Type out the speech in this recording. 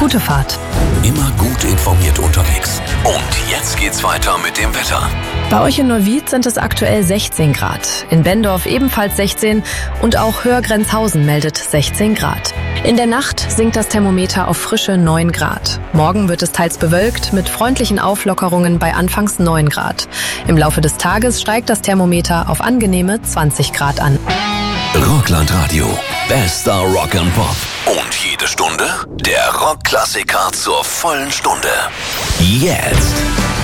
Gute Fahrt. Immer gut informiert unterwegs. Und jetzt geht's weiter mit dem Wetter. Bei euch in Neuwied sind es aktuell 16 Grad. In Bendorf ebenfalls 16 und auch Höhrgrenzhausen meldet 16 Grad. In der Nacht sinkt das Thermometer auf frische 9 Grad. Morgen wird es teils bewölkt mit freundlichen Auflockerungen bei anfangs 9 Grad. Im Laufe des Tages steigt das Thermometer auf angenehme 20 Grad an. Rockland-Radio. Bester Rock and Pop. Und jede Stunde der Rockklassiker zur vollen Stunde. Jetzt.